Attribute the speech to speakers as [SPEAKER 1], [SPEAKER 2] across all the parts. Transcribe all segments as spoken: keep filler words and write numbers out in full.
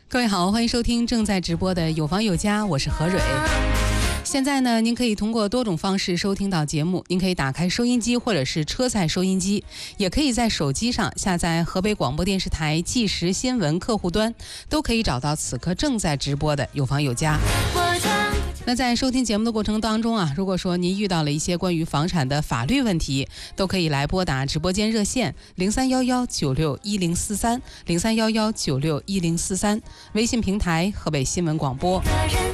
[SPEAKER 1] 各位好，欢迎收听正在直播的有房有家，我是何蕊。现在呢，您可以通过多种方式收听到节目，您可以打开收音机或者是车载收音机，也可以在手机上下载河北广播电视台即时新闻客户端，都可以找到此刻正在直播的有房有家。那在收听节目的过程当中啊，如果说您遇到了一些关于房产的法律问题，都可以来拨打直播间热线零三幺幺九六一零四三零三幺幺九六一零四三，微信平台河北新闻广播。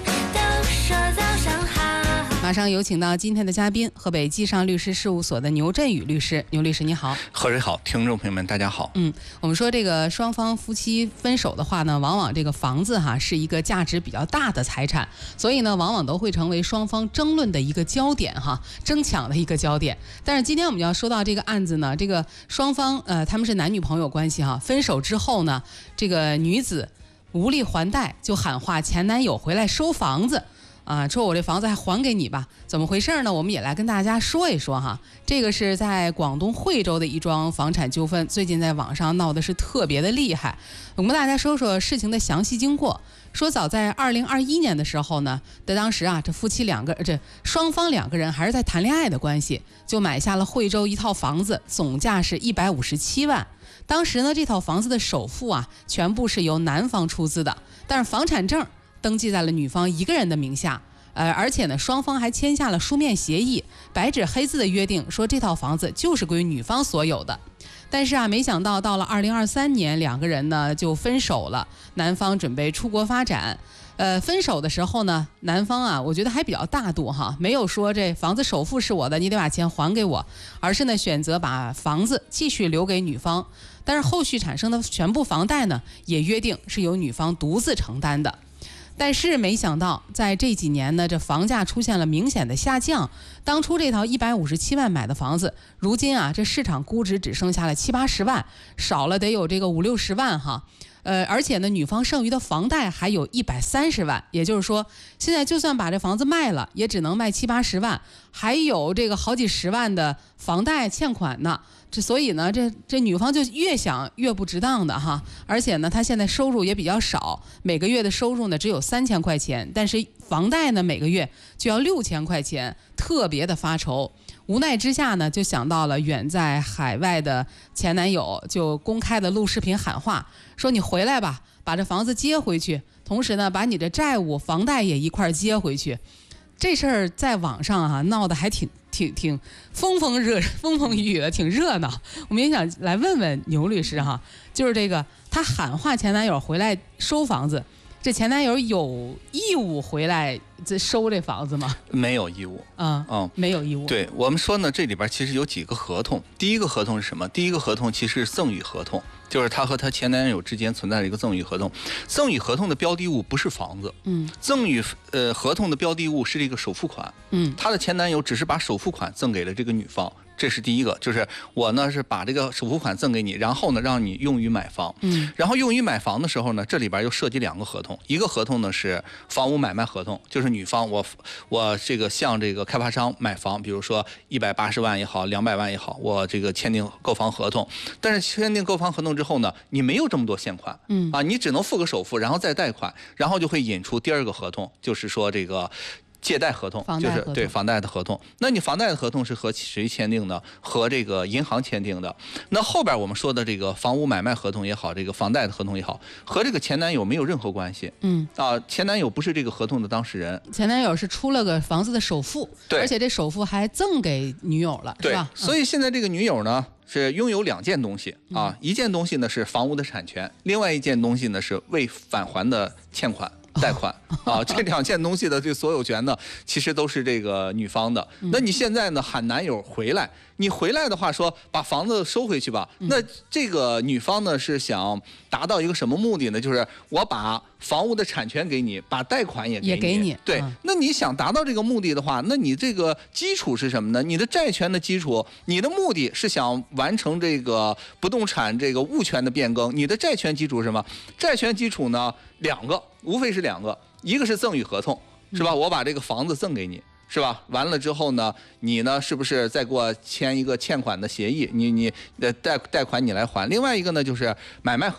[SPEAKER 1] 马上有请到今天的嘉宾，河北基上律师事务所的牛振宇律师。牛律师你好。
[SPEAKER 2] 何蕊好，听众朋友们大家好。
[SPEAKER 1] 嗯，我们说这个双方夫妻分手的话呢，往往这个房子哈是一个价值比较大的财产，所以呢，往往都会成为双方争论的一个焦点哈，争抢的一个焦点。但是今天我们要说到这个案子呢，这个双方呃他们是男女朋友关系哈，分手之后呢，这个女子无力还贷，就喊话前男友回来收房子。啊，说我这房子还还给你吧，怎么回事呢？我们也来跟大家说一说哈。这个是在广东惠州的一桩房产纠纷，最近在网上闹的是特别的厉害。我们跟大家说说事情的详细经过。说早在二零二一年的时候呢，在当时啊，这夫妻两个，这双方两个人还是在谈恋爱的关系，就买下了惠州一套房子，总价是一百五十七万。当时呢，这套房子的首付啊，全部是由男方出资的，但是房产证登记在了女方一个人的名下，呃，而且呢，双方还签下了书面协议，白纸黑字的约定说这套房子就是归女方所有的。但是啊，没想到到了二零二三年，两个人呢就分手了，男方准备出国发展。呃，分手的时候呢，男方啊，我觉得还比较大度哈，没有说这房子首付是我的，你得把钱还给我，而是呢选择把房子继续留给女方，但是后续产生的全部房贷呢，也约定是由女方独自承担的。但是没想到，在这几年呢，这房价出现了明显的下降。当初这套一百五十七万买的房子，如今啊，这市场估值只剩下了七八十万，少了得有这个五六十万哈。呃，而且呢，女方剩余的房贷还有一百三十万，也就是说，现在就算把这房子卖了，也只能卖七八十万，还有这个好几十万的房贷欠款呢。这所以呢，这这女方就越想越不值当的哈，而且呢，她现在收入也比较少，每个月的收入呢只有三千块钱，但是房贷呢每个月就要六千块钱，特别的发愁。无奈之下呢，就想到了远在海外的前男友，就公开的录视频喊话，说你回来吧，把这房子接回去，同时呢，把你的债务、房贷也一块接回去。这事儿在网上啊闹得还挺挺挺风风热风风雨雨的，挺热闹。我们也想来问问牛律师哈，就是这个他喊话前男友回来收房子，这前男友有义务回来这收这房子吗？
[SPEAKER 2] 没有义务。
[SPEAKER 1] 嗯嗯，没有义务。
[SPEAKER 2] 对，我们说呢，这里边其实有几个合同。第一个合同是什么？第一个合同其实是赠与合同，就是他和他前男友之间存在的一个赠与合同。赠与合同的标的物不是房子，嗯，赠与呃合同的标的物是这个首付款，嗯，他的前男友只是把首付款赠给了这个女方。这是第一个，就是我呢是把这个首付款赠给你，然后呢让你用于买房，嗯，然后用于买房的时候呢，这里边又涉及两个合同，一个合同呢是房屋买卖合同，就是女方我我这个向这个开发商买房，比如说一百八十万也好，两百万也好，我这个签订购房合同，但是签订购房合同之后呢，你没有这么多现款，嗯啊，你只能付个首付，然后再贷款，然后就会引出第二个合同，就是说这个。借贷合同就是对房贷的合同，那你房贷的合同是和谁签订的？和这个银行签订的。那后边我们说的这个房屋买卖合同也好，这个房贷的合同也好，和这个前男友没有任何关系。嗯啊，前男友不是这个合同的当事人，
[SPEAKER 1] 前男友是出了个房子的首付，对，而且这首付还赠给女友了，
[SPEAKER 2] 对，
[SPEAKER 1] 是吧？
[SPEAKER 2] 所以现在这个女友呢是拥有两件东西啊，一件东西呢是房屋的产权，另外一件东西呢是未返还的欠款。贷款啊，这两件东西的这所有权呢，其实都是这个女方的。那你现在呢喊男友回来，你回来的话说把房子收回去吧，那这个女方呢是想达到一个什么目的呢？就是我把房屋的产权给你，把贷款也给你。
[SPEAKER 1] 也给你。
[SPEAKER 2] 对，那你想达到这个目的的话，那你这个基础是什么呢？你的债权的基础，你的目的是想完成这个不动产这个物权的变更，你的债权基础是什么？债权基础呢两个。无非是两个，一个是赠与合同，是吧？我把这个房子赠给你，是吧？完了之后呢，你呢是不是再给我签一个欠款的协议？你你的贷贷款你来还。另外一个呢就是买卖合同，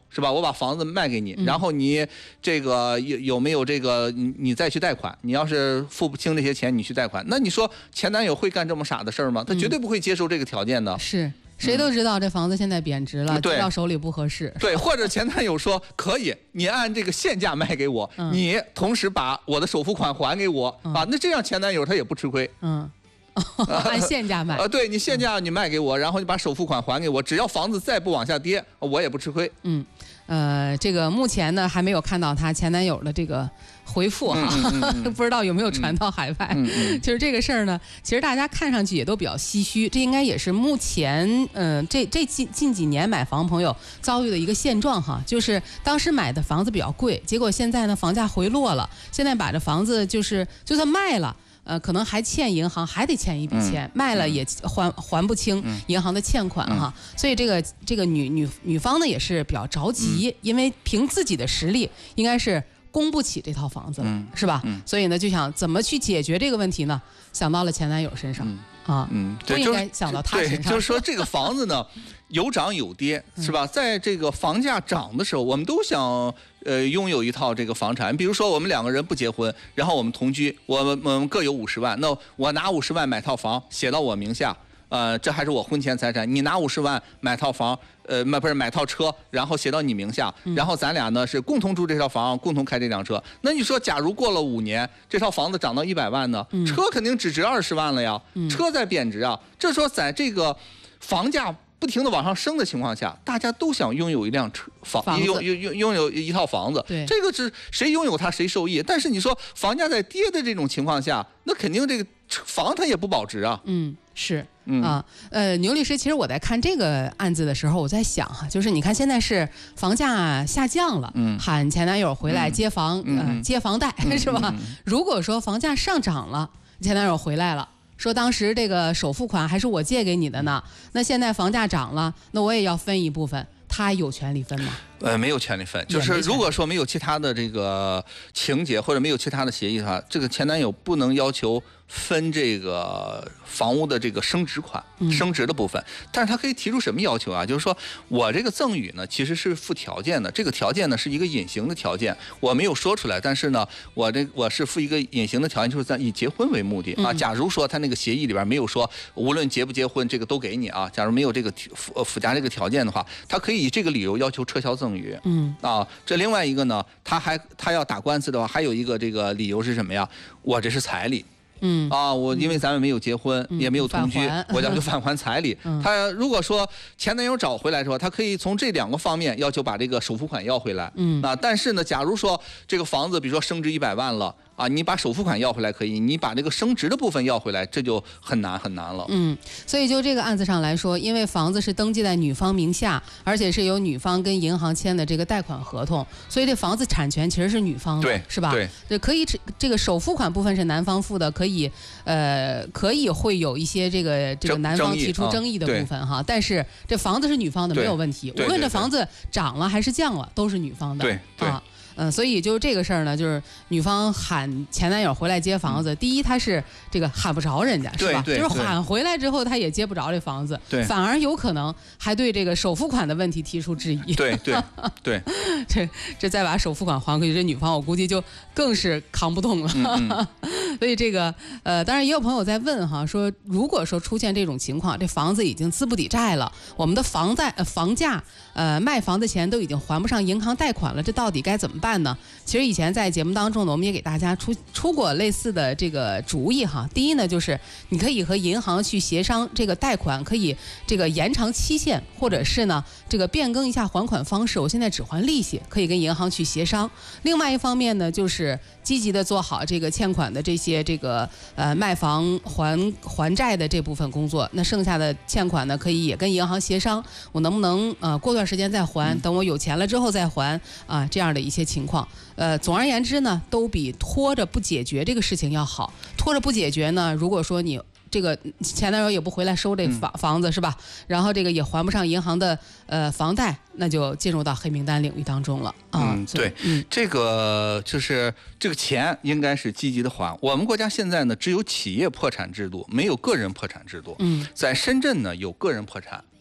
[SPEAKER 2] 是吧？我把房子卖给你，然后你这个有有没有这个你你再去贷款？你要是付不清这些钱，你去贷款，那你说前男友会干这么傻的事儿吗？他绝对不会接受这个条件的。
[SPEAKER 1] 嗯、是。谁都知道这房子现在贬值了，
[SPEAKER 2] 嗯、
[SPEAKER 1] 接到手里不合适。
[SPEAKER 2] 对，或者前男友说可以，你按这个现价卖给我，嗯、你同时把我的首付款还给我、嗯、啊，那这样前男友他也不吃亏。
[SPEAKER 1] 嗯。按现价卖
[SPEAKER 2] 啊、呃，对你现价你卖给我，然后你把首付款还给我，只要房子再不往下跌，我也不吃亏。
[SPEAKER 1] 嗯，呃，这个目前呢还没有看到她前男友的这个回复哈，嗯嗯嗯、不知道有没有传到海外。嗯嗯、就是这个事儿呢，其实大家看上去也都比较唏嘘，这应该也是目前嗯、呃、这这近近几年买房朋友遭遇的一个现状哈，就是当时买的房子比较贵，结果现在呢房价回落了，现在把这房子就是就算卖了。呃，可能还欠银行，还得欠一笔钱，嗯、卖了也还还不清银行的欠款哈，嗯、所以这个这个女女女方呢也是比较着急，嗯、因为凭自己的实力应该是供不起这套房子了，嗯、是吧？嗯、所以呢就想怎么去解决这个问题呢？想到了前男友身上。嗯啊，嗯，不应该想到他身上。
[SPEAKER 2] 对，就是说这个房子呢，有涨有跌，是吧？在这个房价涨的时候，我们都想呃拥有一套这个房产。比如说我们两个人不结婚，然后我们同居，我们我们各有五十万，那我拿五十万买套房，写到我名下。呃，这还是我婚前财产。你拿五十万买套房，呃，买不是买套车，然后写到你名下，然后咱俩呢是共同住这套房，共同开这辆车。那你说，假如过了五年，这套房子涨到一百万呢？嗯、车肯定只值二十万了呀，嗯、车在贬值啊。这说在这个房价不停的往上升的情况下，大家都想拥有一辆车房，拥拥拥拥有一套房子。
[SPEAKER 1] 对，
[SPEAKER 2] 这个是谁拥有它谁受益。但是你说房价在跌的这种情况下，那肯定这个房它也不保值啊。
[SPEAKER 1] 嗯，是。嗯啊，呃，牛律师，其实我在看这个案子的时候，我在想哈，就是你看现在是房价下降了，嗯，喊前男友回来接房，嗯、呃，接房贷、嗯、是吧？嗯、如果说房价上涨了，前男友回来了，说当时这个首付款还是我借给你的呢，那现在房价涨了，那我也要分一部分，他有权利分吗？
[SPEAKER 2] 呃，没有权利分，就是如果说没有其他的这个情节或者没有其他的协议的话，这个前男友不能要求分这个房屋的这个升值款、嗯、升值的部分，但是他可以提出什么要求啊？就是说我这个赠与呢，其实是附条件的，这个条件呢是一个隐形的条件，我没有说出来，但是呢，我这我是附一个隐形的条件，就是在以结婚为目的啊。假如说他那个协议里边没有说无论结不结婚这个都给你啊，假如没有这个附附加这个条件的话，他可以以这个理由要求撤销赠与。嗯啊，这另外一个呢，他还他要打官司的话，还有一个这个理由是什么呀？我这是彩礼。嗯啊，我因为咱们没有结婚，嗯、也没有同居，嗯、我要求返还彩礼。嗯、他如果说前男友找回来之后，他可以从这两个方面要求把这个首付款要回来。嗯啊，但是呢，假如说这个房子比如说升值一百万了。啊，你把首付款要回来可以，你把这个升值的部分要回来，这就很难很难了。
[SPEAKER 1] 嗯，所以就这个案子上来说，因为房子是登记在女方名下，而且是由女方跟银行签的这个贷款合同，所以这房子产权其实是女方的，
[SPEAKER 2] 对，
[SPEAKER 1] 是吧？
[SPEAKER 2] 对，
[SPEAKER 1] 这可以这个首付款部分是男方付的，可以呃可以会有一些这个这个男方提出争议的部分哈，啊、但是这房子是女方的没有问题，无论这房子涨了还是降了，都是女方的。
[SPEAKER 2] 对对。
[SPEAKER 1] 啊嗯，所以就这个事儿呢，就是女方喊前男友回来接房子，嗯、第一他是这个喊不着人家，是吧？就是喊回来之后，他也接不着这房子，
[SPEAKER 2] 对，
[SPEAKER 1] 反而有可能还对这个首付款的问题提出质疑。
[SPEAKER 2] 对对对，
[SPEAKER 1] 这这再把首付款还回去，这女方我估计就更是扛不动了。嗯嗯所以这个呃，当然也有朋友在问哈，说如果说出现这种情况，这房子已经资不抵债了，我们的房贷、呃、房价呃卖房的钱都已经还不上银行贷款了，这到底该怎么办呢？其实以前在节目当中呢，我们也给大家出出过类似的这个主意哈。第一呢，就是你可以和银行去协商这个贷款可以这个延长期限，或者是呢这个变更一下还款方式，我现在只还利息，可以跟银行去协商。另外一方面呢，就是积极的做好这个欠款的这些这个呃卖房还还债的这部分工作。那剩下的欠款呢，可以也跟银行协商，我能不能呃过段时间再还，等我有钱了之后再还啊、呃、这样的一些情况。呃，总而言之呢，都比拖着不解决这个事情要好。拖着不解决呢，如果说你这个前男友也不回来收这房房子、嗯、是吧？然后这个也还不上银行的呃房贷，那就进入到黑名单领域当中了啊。
[SPEAKER 2] 嗯，对，嗯，这个就是这个钱应该是积极的还。我们国家现在呢，只有企业破产制度，没有个人破产制度。嗯，在深圳呢有个人破产。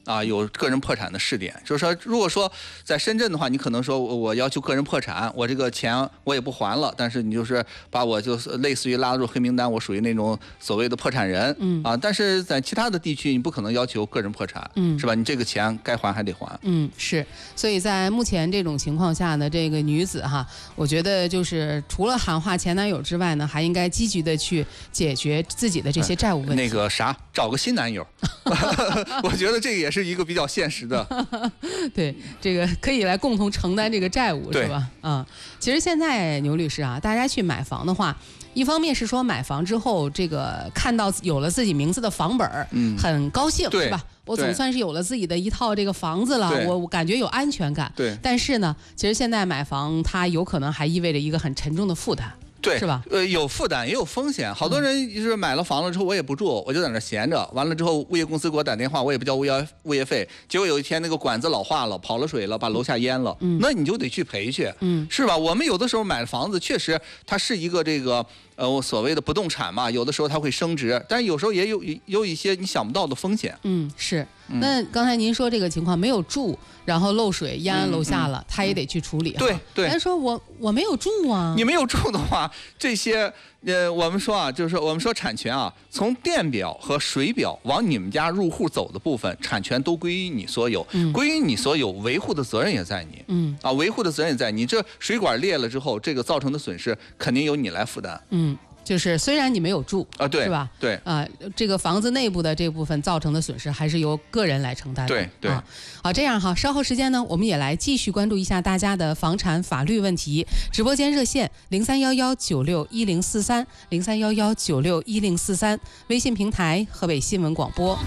[SPEAKER 2] 啊，有个人破产的试点。就是说，如果说在深圳的话，你可能说我要求个人破产，我这个钱我也不还了，但是你就是把我就是类似于拉入黑名单，我属于那种所谓的破产人，嗯啊，但是在其他的地区，你不可能要求个人破产，嗯，是吧？你这个钱该还还得还，
[SPEAKER 1] 嗯，是。所以在目前这种情况下呢，这个女子哈，我觉得就是除了喊话前男友之外呢，还应该积极的去解决自己的这些债务问题。
[SPEAKER 2] 那个啥，找个新男友，我觉得这个也是一个比较现实的。
[SPEAKER 1] 对，这个可以来共同承担这个债务，是吧？啊、嗯，其实现在牛律师啊，大家去买房的话，一方面是说买房之后，这个看到有了自己名字的房本，嗯，很高兴，是吧？我总算是有了自己的一套这个房子了，我我感觉有安全感。
[SPEAKER 2] 对，
[SPEAKER 1] 但是呢，其实现在买房它有可能还意味着一个很沉重的负担。
[SPEAKER 2] 对，
[SPEAKER 1] 是吧？
[SPEAKER 2] 呃，有负担也有风险。好多人就是买了房了之后，我也不住，我就在那闲着。完了之后，物业公司给我打电话，我也不交物业物业费。结果有一天那个管子老化了，跑了水了，把楼下淹了。嗯，那你就得去赔去，嗯，是吧？我们有的时候买房子，确实它是一个这个呃所谓的不动产嘛，有的时候它会升值，但是有时候也有有一些你想不到的风险。
[SPEAKER 1] 嗯，是。那刚才您说这个情况没有住，然后漏水淹楼下了，
[SPEAKER 2] 嗯嗯、
[SPEAKER 1] 他也得去处理。
[SPEAKER 2] 对对。
[SPEAKER 1] 咱说我我没有住啊。
[SPEAKER 2] 你没有住的话，这些呃，我们说啊，就是说我们说产权啊，从电表和水表往你们家入户走的部分，产权都归于你所有，嗯、归于你所有，维护的责任也在你。嗯。啊，维护的责任也在你。这水管裂了之后，这个造成的损失肯定由你来负担。
[SPEAKER 1] 嗯。就是虽然你没有住
[SPEAKER 2] 啊，对，
[SPEAKER 1] 是吧？
[SPEAKER 2] 对
[SPEAKER 1] 啊、呃，这个房子内部的这部分造成的损失还是由个人来承担的。
[SPEAKER 2] 对对、
[SPEAKER 1] 啊。好，这样哈，稍后时间呢，我们也来继续关注一下大家的房产法律问题。直播间热线零三幺幺九六一零四三零三幺幺九六一零四三，微信平台河北新闻广播。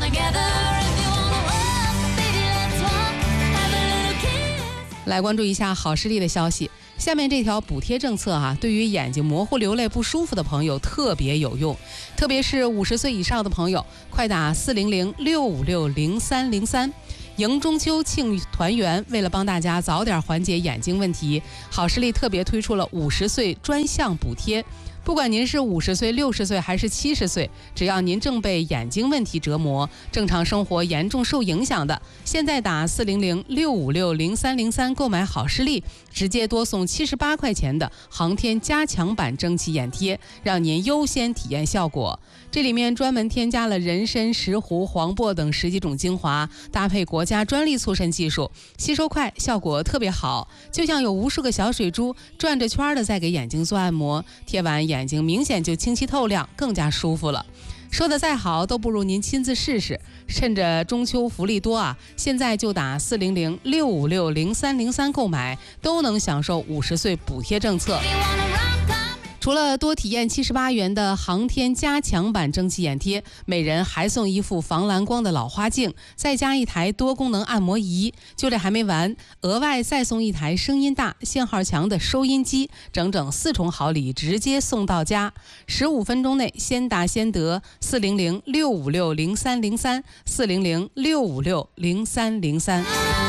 [SPEAKER 1] 来关注一下好视力的消息。下面这条补贴政策啊，对于眼睛模糊、流泪不舒服的朋友特别有用，特别是五十岁以上的朋友，快打四零零六五六零三零三。迎中秋庆团圆，为了帮大家早点缓解眼睛问题，好视力特别推出了五十岁专项补贴。不管您是五十岁、六十岁还是七十岁，只要您正被眼睛问题折磨，正常生活严重受影响的，现在打四零零六五六零三零三购买好视力，直接多送七十八块钱的航天加强版蒸汽眼贴，让您优先体验效果。这里面专门添加了人参、石斛、黄柏等十几种精华，搭配国家专利促渗技术，吸收快，效果特别好，就像有无数个小水珠转着圈的在给眼睛做按摩，贴完眼睛明显就清晰透亮，更加舒服了。说的再好都不如您亲自试试，趁着中秋福利多啊，现在就打四零零六五六零三零三购买，都能享受五十岁补贴政策。除了多体验七十八元的航天加强版蒸汽眼贴，每人还送一副防蓝光的老花镜，再加一台多功能按摩仪。就这还没完，额外再送一台声音大、信号强的收音机，整整四重好礼直接送到家。十五分钟内先打先得，四零零六五六零三零三，四零零六五六零三零三。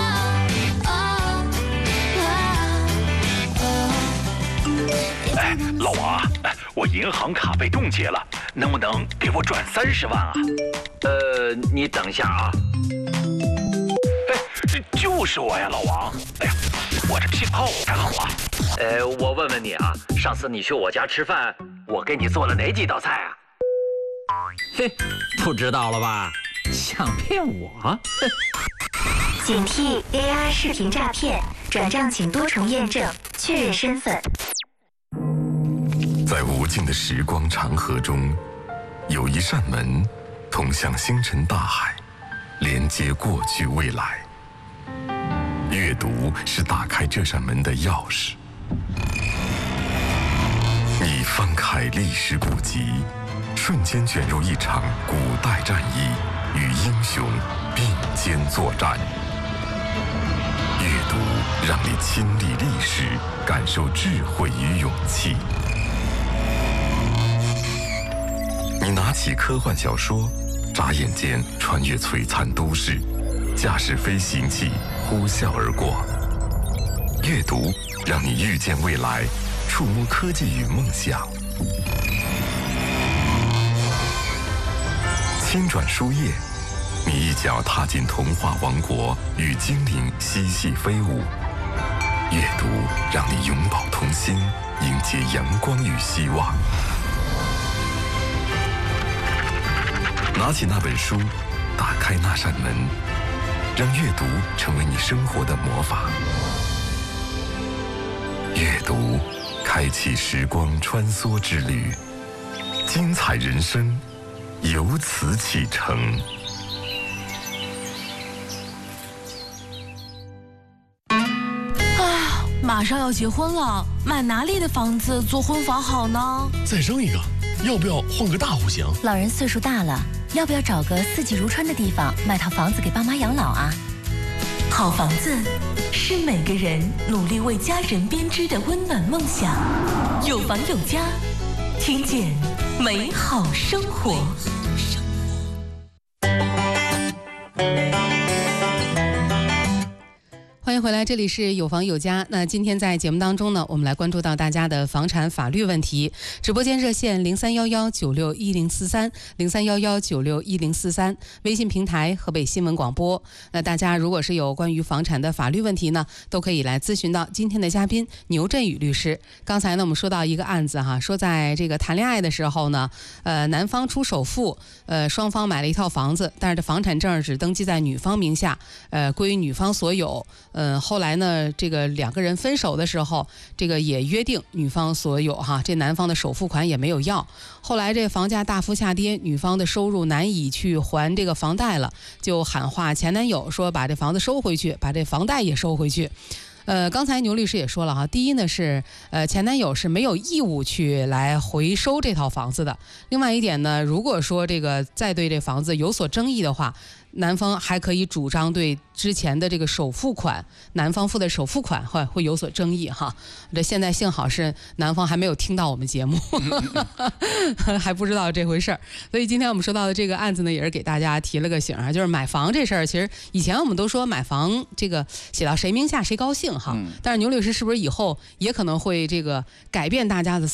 [SPEAKER 3] 哎，老王，哎，我银行卡被冻结了，能不能给我转三十万啊？
[SPEAKER 4] 呃，你等一下啊。
[SPEAKER 3] 哎，就是我呀，老王。哎呀，我这信号不太好啊。
[SPEAKER 4] 呃，我问问你啊，上次你去我家吃饭，我给你做了哪几道菜啊？
[SPEAKER 5] 嘿，不知道了吧？想骗我？
[SPEAKER 6] 警惕 A I 视频诈骗，转账请多重验证，确认身份。
[SPEAKER 7] 在无尽的时光长河中，有一扇门通向星辰大海，连接过去未来。阅读是打开这扇门的钥匙。你翻开历史古籍，瞬间卷入一场古代战役，与英雄并肩作战。阅读让你亲历历史，感受智慧与勇气。你拿起科幻小说，眨眼间穿越璀璨都市，驾驶飞行器呼啸而过。阅读让你遇见未来，触摸科技与梦想。轻转书页， 你一脚踏进童话王国，与精灵嬉戏飞舞。阅读让你永葆童心，迎接阳光与希望。拿起那本书，打开那扇门，让阅读成为你生活的魔法。阅读，开启时光穿梭之旅，精彩人生由此启程。
[SPEAKER 8] 马上要结婚了，买哪里的房子做婚房好呢？
[SPEAKER 9] 再生一个，要不要换个大户型？
[SPEAKER 10] 老人岁数大了，要不要找个四季如春的地方，买套房子给爸妈养老啊？
[SPEAKER 8] 好房子是每个人努力为家人编织的温暖梦想。有房有家，听见美好生活。
[SPEAKER 1] 欢迎回来，这里是有房有家。那今天在节目当中呢，我们来关注到大家的房产法律问题。直播间热线零三幺幺九六一零四三零三幺幺九六一零四三，微信平台河北新闻广播。那大家如果是有关于房产的法律问题呢，都可以来咨询到今天的嘉宾牛振宇律师。刚才呢，我们说到一个案子哈，说在这个谈恋爱的时候呢，呃，男方出首付，呃，双方买了一套房子，但是这房产证只登记在女方名下，呃，归女方所有。嗯，后来呢，这个两个人分手的时候，这个也约定女方所有哈，这男方的首付款也没有要。后来这房价大幅下跌，女方的收入难以去还这个房贷了，就喊话前男友说把这房子收回去，把这房贷也收回去。呃，刚才牛律师也说了哈，第一呢是呃前男友是没有义务去来回收这套房子的。另外一点呢，如果说这个再对这房子有所争议的话，男方还可以主张对之前的这个首付款，男方付的首付款会会有所争议哈。这现在幸好是男方还没有听到我们节目，还不知道这回事儿。所以今天我们说到的这个案子呢，也是给大家提了个醒啊，就是买房这事儿，其实以前我们都说买房这个写到谁名下谁高兴哈，但是牛律师是不是以后也可能会这个改变大家的